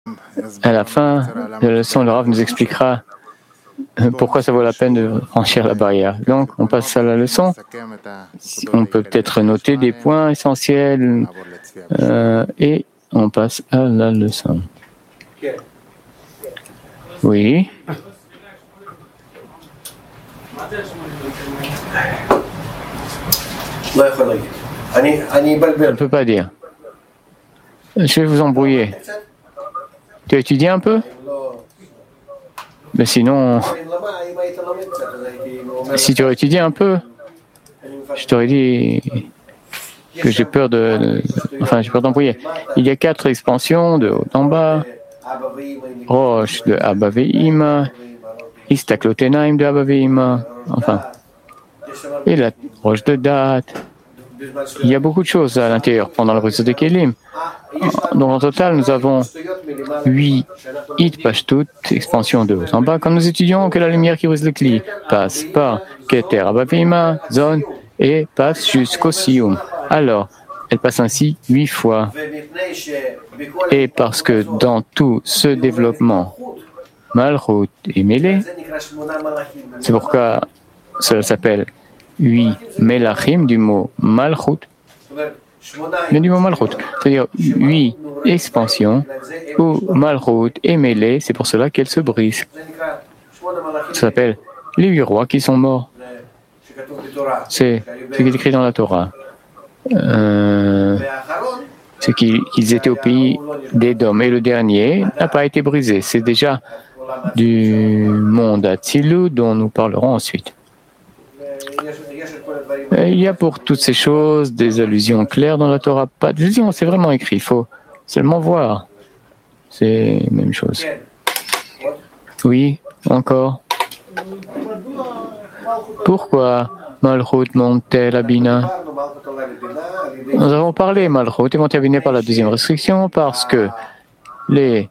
À la fin de la leçon, le Rav nous expliquera pourquoi ça vaut la peine de franchir la barrière. Donc, on passe à la leçon. On peut peut-être noter des points essentiels et on passe à la leçon. Oui. Je ne peux pas dire. Je vais vous embrouiller. Tu as étudié un peu? Mais sinon, si tu aurais étudié un peu, je t'aurais dit que j'ai peur d'embrouiller. Il y a 4 expansions de haut en bas, Roche de Abba Ve'ima, Istaklotenaim de Abba Ve'ima, et la roche de date. Il y a beaucoup de choses à l'intérieur pendant le réseau de Kélim. Donc en total, nous avons 8 Hit Pashtut, expansion de haut en bas. Quand nous étudions que la lumière qui brise le Kli passe par Keter Abba Ve'ima, zone, et passe jusqu'au Siyum. Alors, elle passe ainsi 8 fois. Et parce que dans tout ce développement, Malchut est mêlé, c'est pourquoi cela s'appelle 8 Melachim du mot Malchut, mais du mot Malchut, c'est-à-dire 8 expansions où Malchut est mêlé, c'est pour cela qu'elle se brise. Ça s'appelle les 8 rois qui sont morts. C'est ce qui est écrit dans la Torah. C'est qu'ils étaient au pays d'Édom. Et le dernier n'a pas été brisé. C'est déjà du monde Atzilut dont nous parlerons ensuite. Il y a pour toutes ces choses des allusions claires dans la Torah. Pas d'allusions, c'est vraiment écrit. Il faut seulement voir. C'est la même chose. Oui, encore. Pourquoi Malchut monte-t-elle à Bina? Nous avons parlé, Malchut est monté à Bina par la deuxième restriction parce que les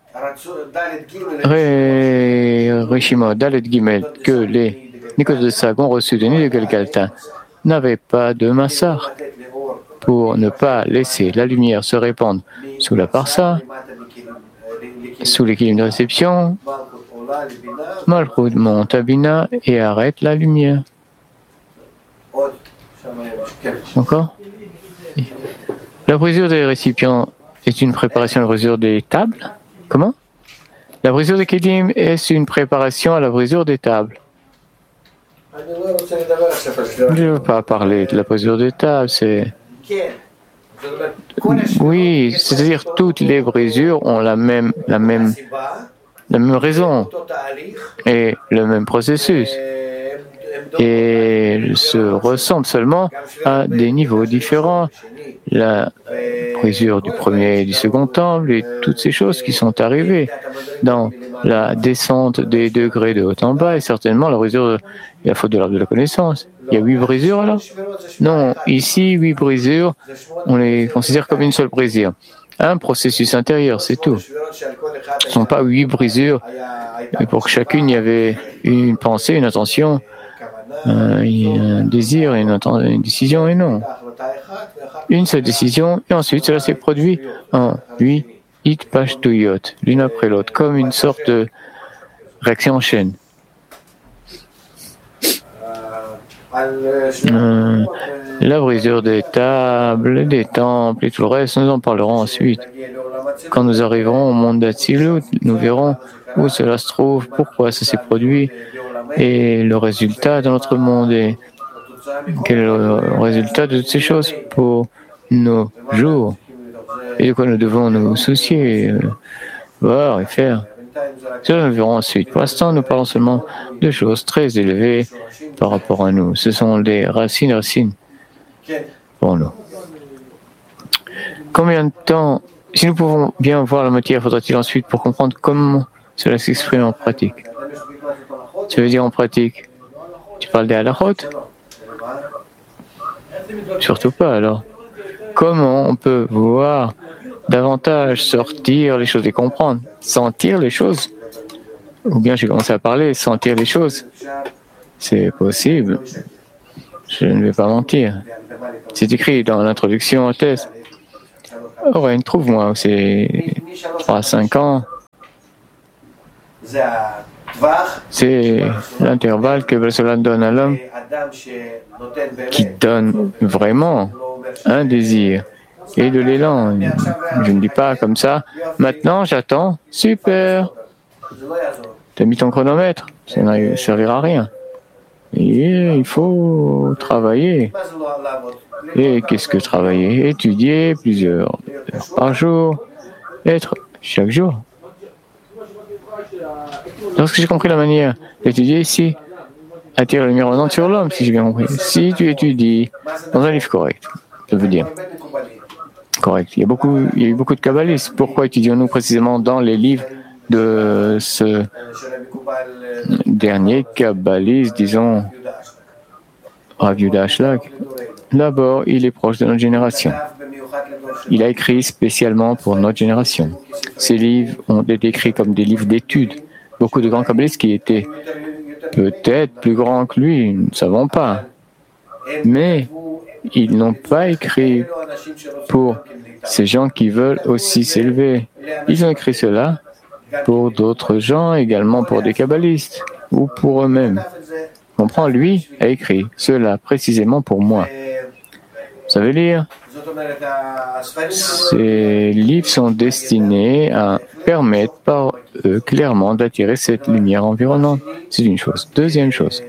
Rishimot, Dalet Gimel, que les Nikos de Sag ont reçu de Nid de Galgalta, n'avaient pas de massar pour ne pas laisser la lumière se répandre sous la parsa, sous l'équilibre de réception. Malchut monte à Bina et arrête la lumière. Encore? La brisure des récipients est une préparation à la brisure des tables? Comment? La brisure des kedim est une préparation à la brisure des tables. Je ne veux pas parler de la brisure des tables, c'est... Oui, c'est-à-dire toutes les brisures ont la même raison et le même processus. Et se ressemblent seulement à des niveaux différents. La brisure du premier et du second temple et toutes ces choses qui sont arrivées dans la descente des degrés de haut en bas et certainement la brisure et la faute de l'arbre de la connaissance. Il y a 8 brisures alors? Non, ici 8 brisures, on les considère comme une seule brisure. Un processus intérieur, c'est tout. Ce ne sont pas 8 brisures et pour que chacune il y avait une pensée, une intention, un désir, une décision et non. Une seule décision et ensuite cela s'est produit en 8 Hit Pashtuyot, l'une après l'autre, comme une sorte de réaction en chaîne. La brisure des tables, des temples et tout le reste, nous en parlerons ensuite. Quand nous arriverons au monde d'Atzilut, nous verrons où cela se trouve, pourquoi ça s'est produit et le résultat de notre monde et quel est le résultat de toutes ces choses pour nos jours et de quoi nous devons nous soucier, voir et faire. Cela nous verrons ensuite. Pour l'instant, nous parlons seulement de choses très élevées par rapport à nous. Ce sont les racines pour nous. Combien de temps, si nous pouvons bien voir la matière, faudra-t-il ensuite pour comprendre comment cela s'exprime en pratique? Tu veux dire en pratique? Tu parles des halachot? Surtout pas alors. Comment on peut voir davantage sortir les choses et comprendre, sentir les choses? Ou bien j'ai commencé à parler, sentir les choses. C'est possible. Je ne vais pas mentir. C'est écrit dans l'introduction au test. Aurène, trouve-moi, c'est 3 à 5 ans, C'est l'intervalle que cela donne à l'homme qui donne vraiment un désir et de l'élan. Je ne dis pas comme ça, maintenant j'attends, super, tu as mis ton chronomètre, ça ne servira à rien. Et il faut travailler. Et qu'est-ce que travailler? Étudier plusieurs heures par jour, être chaque jour. Lorsque j'ai compris la manière d'étudier ici, attirer la lumière revenante sur l'homme, si j'ai bien compris. Si tu étudies dans un livre correct, ça veut dire correct. Il y a eu beaucoup de kabbalistes. Pourquoi étudions-nous précisément dans les livres de ce dernier kabbaliste, disons, Rav Yehuda Ashlag? D'abord, il est proche de notre génération. Il a écrit spécialement pour notre génération. Ces livres ont été écrits comme des livres d'études. Beaucoup de grands kabbalistes qui étaient peut-être plus grands que lui, nous ne savons pas. Mais ils n'ont pas écrit pour ces gens qui veulent aussi s'élever. Ils ont écrit cela pour d'autres gens, également pour des kabbalistes ou pour eux-mêmes. Comprends, lui a écrit cela précisément pour moi. Vous savez lire? Ces livres sont destinés à permettre par eux clairement d'attirer cette lumière environnante. C'est une chose. Deuxième chose.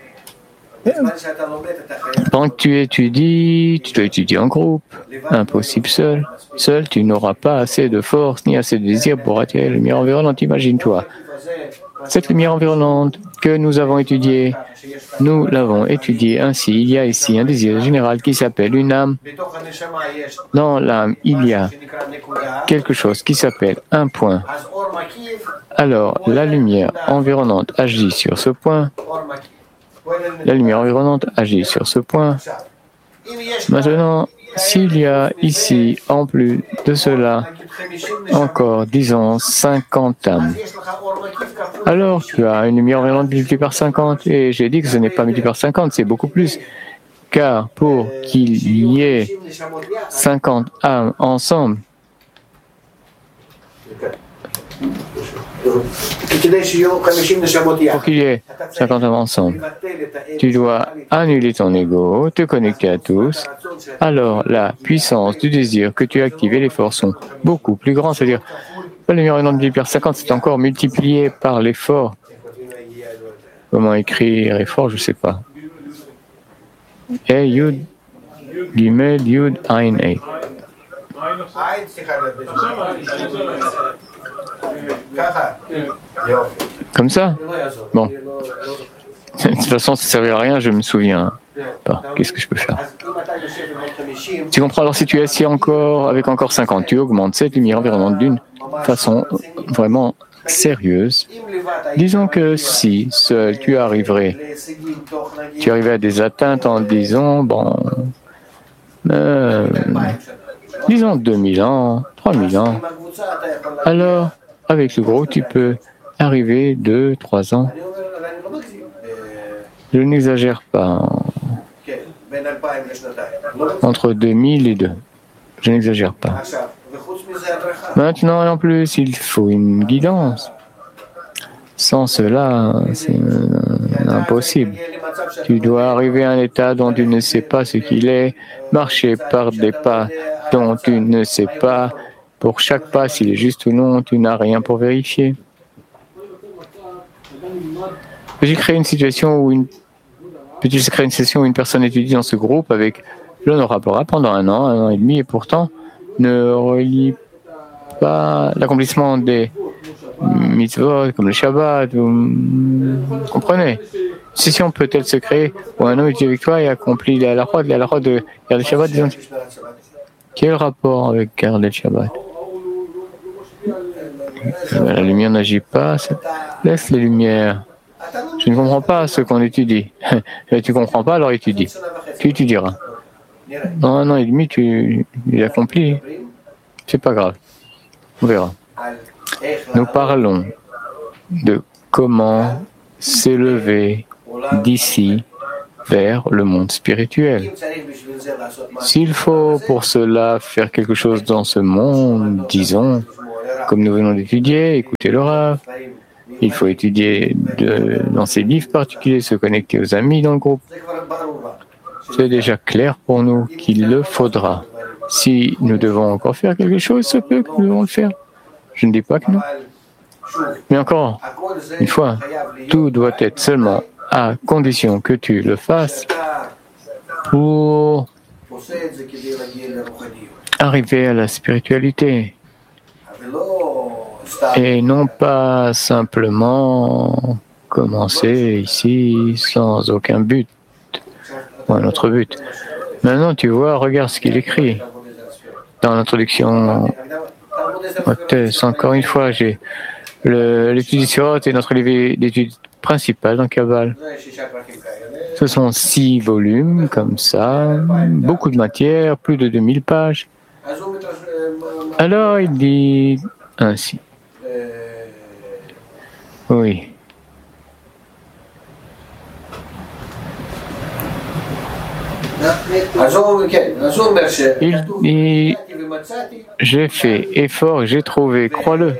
Pendant que tu étudies, tu dois étudier en groupe. Impossible seul. Seul, tu n'auras pas assez de force ni assez de désir pour attirer la lumière environnante. Imagine-toi. Cette lumière environnante que nous avons étudiée, nous l'avons étudiée ainsi. Il y a ici un désir général qui s'appelle une âme. Dans l'âme, il y a quelque chose qui s'appelle un point. Alors, la lumière environnante agit sur ce point. La lumière environnante agit sur ce point. Maintenant, s'il y a ici, en plus de cela, encore, disons, 50 âmes, alors tu as une lumière environnante multipliée par 50. Et j'ai dit que ce n'est pas multiplié par 50, c'est beaucoup plus. Car pour qu'il y ait 50 âmes ensemble, pour qu'il y ait 50 âmes ensemble, tu dois annuler ton ego, te connecter à tous. Alors la puissance du désir que tu as activé, les forces sont beaucoup plus grandes. C'est-à-dire, la lumière multipliée par 50, c'est encore multiplié par l'effort. Comment écrire effort, je ne sais pas. Yud, Gimel, Yud, Ain, Ei. Comme ça? Bon. De toute façon, ça ne servira à rien, je me souviens pas. Qu'est-ce que je peux faire? Tu comprends? Alors, si tu es assis encore, avec encore 50, tu augmentes cette lumière environnante d'une façon vraiment sérieuse. Disons que si seul tu arrivais à des atteintes en disons, disons 2000 ans, 3000 ans, alors avec le gros tu peux arriver 2-3 ans. Je n'exagère pas. Entre 2000 et 2. Je n'exagère pas. Maintenant, en plus, il faut une guidance. Sans cela, c'est impossible. Tu dois arriver à un état dont tu ne sais pas ce qu'il est, marcher par des pas dont tu ne sais pas. Pour chaque pas, s'il est juste ou non, tu n'as rien pour vérifier. J'ai créé une situation où une personne étudie dans ce groupe avec l'honorable Rav pendant 1 an et demi, et pourtant ne relie pas l'accomplissement des mitzvot comme le Shabbat. Vous comprenez? Une session peut-elle se créer où un homme étudie avec toi et accomplit la halakha de garder le Shabbat? Quel rapport avec garder le Shabbat? La lumière n'agit pas. Laisse les lumières. Je ne comprends pas ce qu'on étudie. Tu ne comprends pas, alors étudie. Tu étudieras. Dans 1 an et demi, tu l'accomplis. C'est pas grave. On verra. Nous parlons de comment s'élever d'ici vers le monde spirituel. S'il faut pour cela faire quelque chose dans ce monde, disons, comme nous venons d'étudier, écouter le Rav, Il faut étudier dans ces livres particuliers, se connecter aux amis dans le groupe. C'est déjà clair pour nous qu'il le faudra. Si nous devons encore faire quelque chose, ce peut que nous devons le faire. Je ne dis pas que non. Mais encore une fois, tout doit être seulement à condition que tu le fasses pour arriver à la spiritualité. Et non pas simplement commencer ici sans aucun but, ou un autre but. Maintenant, tu vois, regarde ce qu'il écrit dans l'introduction au test. Encore une fois, j'ai l'étude d'Isirot est notre livre d'étude principal dans Kabbalah. Ce sont 6 volumes, comme ça, beaucoup de matière, plus de 2000 pages. Alors, il dit ainsi. Oui. Il dit, j'ai fait effort, j'ai trouvé, crois-le.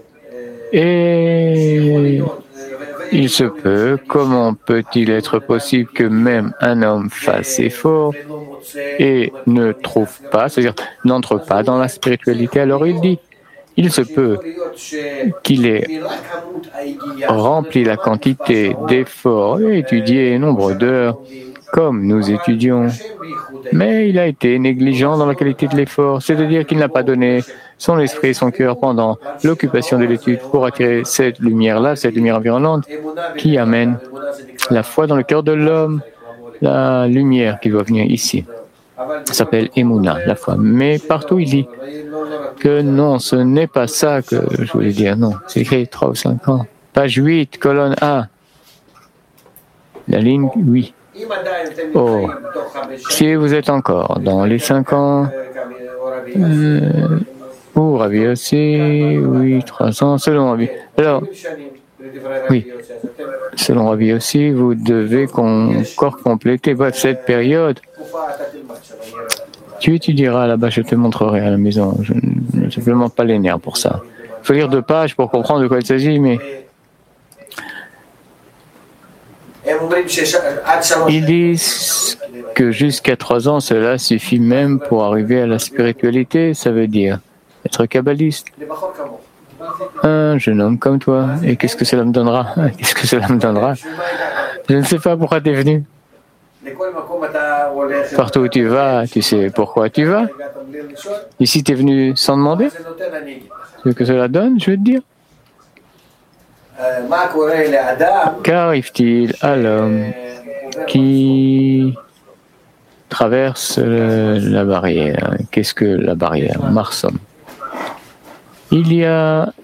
Et il se peut, comment peut-il être possible que même un homme fasse effort et ne trouve pas, c'est-à-dire n'entre pas dans la spiritualité? Alors il dit, il se peut qu'il ait rempli la quantité d'efforts et étudié nombre d'heures comme nous étudions, mais il a été négligent dans la qualité de l'effort, c'est-à-dire qu'il n'a pas donné son esprit et son cœur pendant l'occupation de l'étude pour attirer cette lumière-là, cette lumière environnante qui amène la foi dans le cœur de l'homme, la lumière qui doit venir ici. Ça s'appelle Emouna, la foi. Mais partout il dit que non, ce n'est pas ça que je voulais dire, non. C'est écrit 3 ou 5 ans. Page 8, colonne A. La ligne 8. Oh, si vous êtes encore dans les 5 ans, ou Rabbi aussi, oui, 3 ans, selon Rabbi. Alors, oui, selon Rabbi aussi, vous devez encore compléter. Bref, cette période, tu étudieras là-bas, je te montrerai à la maison. Je n'ai simplement pas les nerfs pour ça. Il faut lire 2 pages pour comprendre de quoi il s'agit, mais ils disent que jusqu'à 3 ans, cela suffit même pour arriver à la spiritualité, ça veut dire être kabbaliste. Un jeune homme comme toi. Et qu'est-ce que cela me donnera? Qu'est-ce que cela me donnera? Je ne sais pas pourquoi tu es venu. Partout où tu vas, tu sais pourquoi tu vas. Ici, tu es venu sans demander. Ce que cela donne, je vais te dire. Qu'arrive-t-il à l'homme qui traverse la barrière? Qu'est-ce que la barrière? Marsom. Il y a